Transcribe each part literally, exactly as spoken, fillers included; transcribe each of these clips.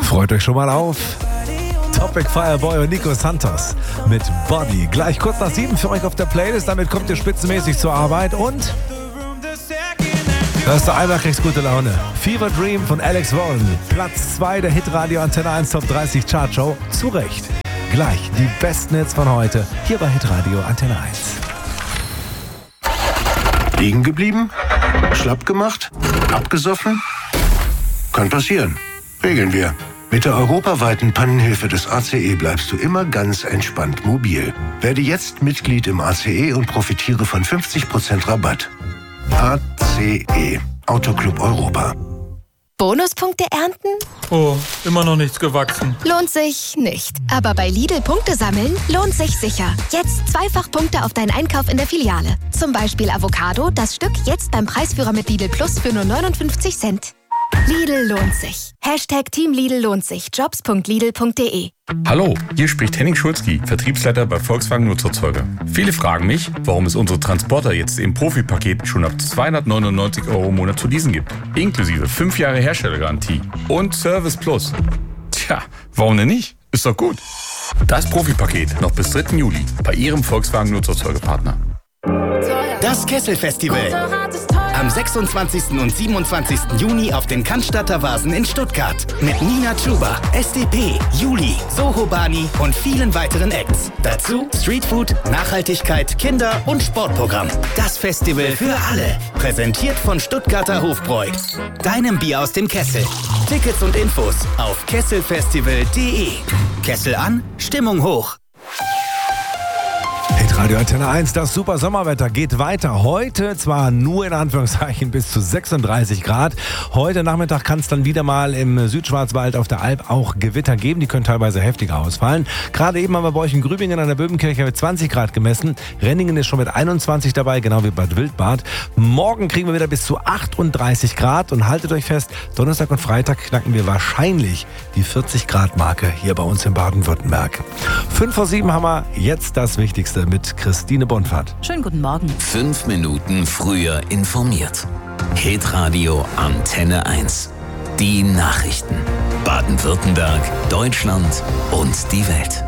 Freut euch schon mal auf. Topic Fireboy und Nico Santos mit Body. Gleich kurz nach sieben für euch auf der Playlist. Damit kommt ihr spitzenmäßig zur Arbeit und hörst du einmal, kriegst gute Laune. Fever Dream von Alex Warren. Platz zwei der Hitradio Antenne eins Top dreißig Chartshow. Zu Recht. Gleich die besten Hits von heute hier bei Hitradio Antenne eins. Liegen geblieben? Schlapp gemacht? Abgesoffen? Kann passieren. Regeln wir. Mit der europaweiten Pannenhilfe des A C E bleibst du immer ganz entspannt mobil. Werde jetzt Mitglied im A C E und profitiere von fünfzig Prozent Rabatt. A C E. Autoclub Europa. Bonuspunkte ernten? Oh, immer noch nichts gewachsen. Lohnt sich nicht. Aber bei Lidl Punkte sammeln lohnt sich sicher. Jetzt zweifach Punkte auf deinen Einkauf in der Filiale. Zum Beispiel Avocado, das Stück jetzt beim Preisführer mit Lidl Plus für nur neunundfünfzig Cent. Lidl lohnt sich. Hashtag Team Lidl lohnt sich. jobs punkt lidl punkt de. Hallo, hier spricht Henning Schulzki, Vertriebsleiter bei Volkswagen Nutzerzeuger. Viele fragen mich, warum es unsere Transporter jetzt im Profipaket schon ab zweihundertneunundneunzig Euro im Monat zu leasen gibt. Inklusive fünf Jahre Herstellergarantie und Service Plus. Tja, warum denn nicht? Ist doch gut. Das Profipaket noch bis dritten Juli bei Ihrem Volkswagen Nutzerzeugerpartner. Das Kessel-Festival. Am sechsundzwanzigsten und siebenundzwanzigsten Juni auf den Cannstatter Vasen in Stuttgart. Mit Nina Chuba, S D P, Juli, Soho Bani und vielen weiteren Acts. Dazu Streetfood, Nachhaltigkeit, Kinder- und Sportprogramm. Das Festival für alle. Präsentiert von Stuttgarter Hofbräu. Deinem Bier aus dem Kessel. Tickets und Infos auf kesselfestival punkt de. Kessel an, Stimmung hoch. Radio Antenne eins, das super Sommerwetter geht weiter. Heute zwar nur in Anführungszeichen bis zu sechsunddreißig Grad. Heute Nachmittag kann es dann wieder mal im Südschwarzwald auf der Alp auch Gewitter geben. Die können teilweise heftiger ausfallen. Gerade eben haben wir bei euch in Grübingen an der Böbenkirche mit zwanzig Grad gemessen. Renningen ist schon mit einundzwanzig dabei, genau wie Bad Wildbad. Morgen kriegen wir wieder bis zu achtunddreißig Grad und haltet euch fest, Donnerstag und Freitag knacken wir wahrscheinlich die vierzig Grad Marke hier bei uns in Baden-Württemberg. fünf vor sieben haben wir jetzt das Wichtigste mit Christine Bonfahrt. Schönen guten Morgen. Fünf Minuten früher informiert. Hitradio Antenne eins. Die Nachrichten. Baden-Württemberg, Deutschland und die Welt.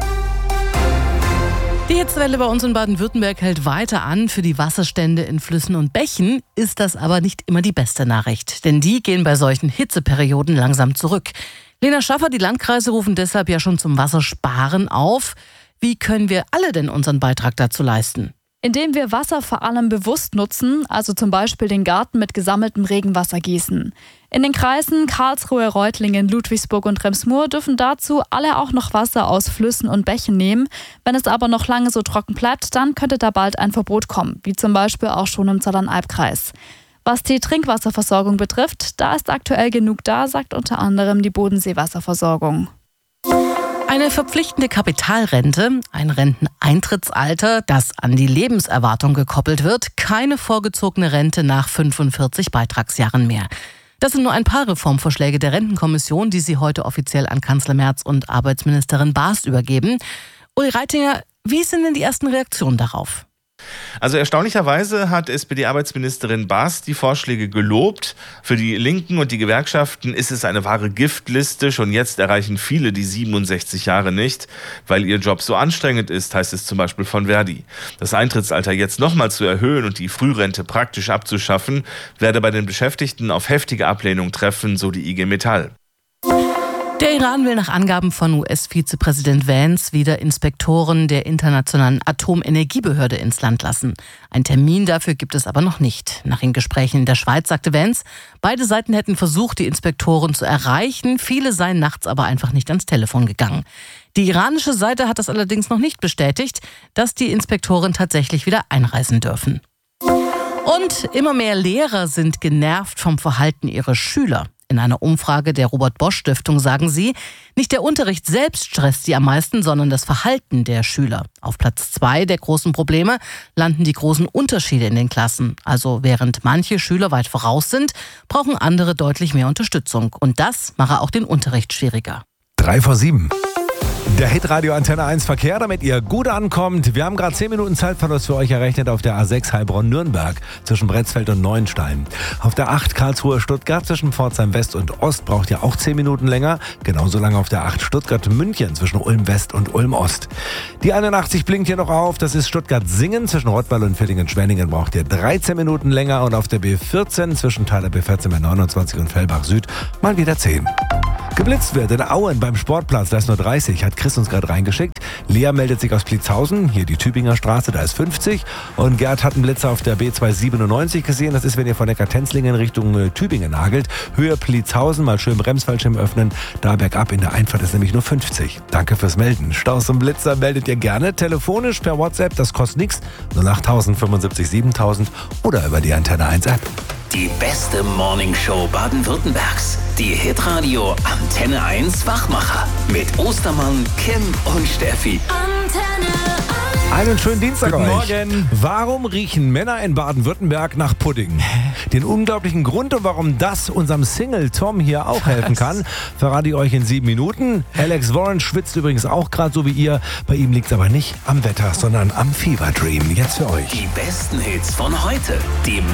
Die Hitzewelle bei uns in Baden-Württemberg hält weiter an. Für die Wasserstände in Flüssen und Bächen ist das aber nicht immer die beste Nachricht. Denn die gehen bei solchen Hitzeperioden langsam zurück. Lena Schaffer, die Landkreise rufen deshalb ja schon zum Wassersparen auf. Wie können wir alle denn unseren Beitrag dazu leisten? Indem wir Wasser vor allem bewusst nutzen, also zum Beispiel den Garten mit gesammeltem Regenwasser gießen. In den Kreisen Karlsruhe, Reutlingen, Ludwigsburg und Rems-Murr dürfen dazu alle auch noch Wasser aus Flüssen und Bächen nehmen. Wenn es aber noch lange so trocken bleibt, dann könnte da bald ein Verbot kommen, wie zum Beispiel auch schon im Zollernalbkreis. Was die Trinkwasserversorgung betrifft, da ist aktuell genug da, sagt unter anderem die Bodenseewasserversorgung. Eine verpflichtende Kapitalrente, ein Renteneintrittsalter, das an die Lebenserwartung gekoppelt wird, keine vorgezogene Rente nach fünfundvierzig Beitragsjahren mehr. Das sind nur ein paar Reformvorschläge der Rentenkommission, die sie heute offiziell an Kanzler Merz und Arbeitsministerin Baas übergeben. Uli Reitinger, wie sind denn die ersten Reaktionen darauf? Also erstaunlicherweise hat S P D-Arbeitsministerin Baas die Vorschläge gelobt. Für die Linken und die Gewerkschaften ist es eine wahre Giftliste. Schon jetzt erreichen viele die siebenundsechzig Jahre nicht, weil ihr Job so anstrengend ist, heißt es zum Beispiel von Verdi. Das Eintrittsalter jetzt nochmal zu erhöhen und die Frührente praktisch abzuschaffen, werde bei den Beschäftigten auf heftige Ablehnung treffen, so die I G Metall. Der Iran will nach Angaben von U S-Vizepräsident Vance wieder Inspektoren der Internationalen Atomenergiebehörde ins Land lassen. Einen Termin dafür gibt es aber noch nicht. Nach den Gesprächen in der Schweiz sagte Vance, beide Seiten hätten versucht, die Inspektoren zu erreichen. Viele seien nachts aber einfach nicht ans Telefon gegangen. Die iranische Seite hat das allerdings noch nicht bestätigt, dass die Inspektoren tatsächlich wieder einreisen dürfen. Und immer mehr Lehrer sind genervt vom Verhalten ihrer Schüler. In einer Umfrage der Robert-Bosch-Stiftung sagen sie, nicht der Unterricht selbst stresst sie am meisten, sondern das Verhalten der Schüler. Auf Platz zwei der großen Probleme landen die großen Unterschiede in den Klassen. Also während manche Schüler weit voraus sind, brauchen andere deutlich mehr Unterstützung. Und das mache auch den Unterricht schwieriger. Drei vor sieben. Der Hitradio Antenne eins Verkehr, damit ihr gut ankommt. Wir haben gerade zehn Minuten Zeitverlust für euch errechnet auf der A sechs Heilbronn-Nürnberg zwischen Bretzfeld und Neuenstein. Auf der acht Karlsruhe-Stuttgart zwischen Pforzheim West und Ost braucht ihr auch zehn Minuten länger. Genauso lange auf der acht Stuttgart-München zwischen Ulm West und Ulm Ost. Die einundachtzig blinkt hier noch auf. Das ist Stuttgart-Singen zwischen Rottweil und Villingen-Schwenningen braucht ihr dreizehn Minuten länger. Und auf der B vierzehn zwischen Teiler B vierzehn bei neunundzwanzig und Fellbach Süd mal wieder zehn. Geblitzt wird in Auen beim Sportplatz, da ist nur dreißig, hat Chris uns gerade reingeschickt. Lea meldet sich aus Pliezhausen, hier die Tübinger Straße, da ist fünfzig. Und Gerd hat einen Blitzer auf der B zweihundertsiebenundneunzig gesehen, das ist, wenn ihr von Neckar-Tenzlingen Richtung äh, Tübingen nagelt. Höhe Pliezhausen, mal schön Bremsfallschirm öffnen, da bergab in der Einfahrt ist nämlich nur fünfzig. Danke fürs Melden. Staus und Blitzer meldet ihr gerne, telefonisch per WhatsApp, das kostet nichts, null acht tausend fünfundsiebzig siebentausend oder über die Antenne eins App. Die beste Morningshow Baden-Württembergs. Die Hitradio Antenne eins Wachmacher. Mit Ostermann, Kim und Steffi. Antenne eins. Einen schönen Dienstag Guten euch. Morgen. Warum riechen Männer in Baden-Württemberg nach Pudding? Den unglaublichen Grund und warum das unserem Single Tom hier auch helfen kann, verrate ich euch in sieben Minuten. Alex Warren schwitzt übrigens auch gerade so wie ihr. Bei ihm liegt es aber nicht am Wetter, sondern am Fever Dream. Jetzt für euch. Die besten Hits von heute. Die